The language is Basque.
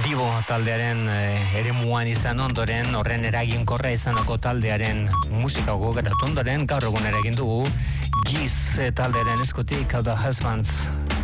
Divo taldearen eremuan izan ondoren, horren eraginkorra izanako taldearen musika gogeratu ondoren, gaur egun egin dugu Giz taldearen eskutik, The Husbands